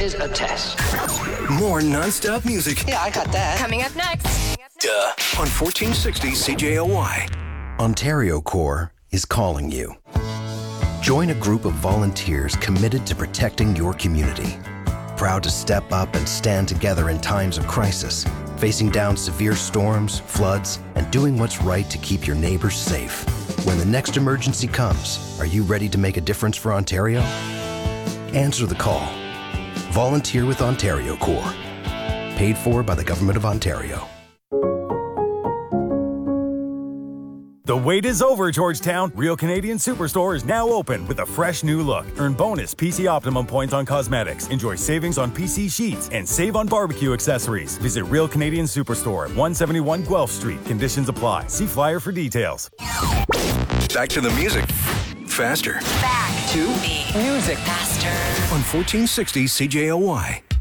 is a test. More non-stop music. Yeah, I got that. Coming up next. Duh. On 1460 CJOY. Ontario Corps is calling you. Join a group of volunteers committed to protecting your community. Proud to step up and stand together in times of crisis, facing down severe storms, floods, and doing what's right to keep your neighbors safe. When the next emergency comes, are you ready to make a difference for Ontario? Answer the call. Volunteer with Ontario Corps. Paid for by the Government of Ontario. The wait is over, Georgetown. Real Canadian Superstore is now open with a fresh new look. Earn bonus PC Optimum points on cosmetics. Enjoy savings on PC sheets and save on barbecue accessories. Visit Real Canadian Superstore, 171 Guelph Street. Conditions apply. See flyer for details. Back to the music. Faster. Back to music. On 1460 CJOY.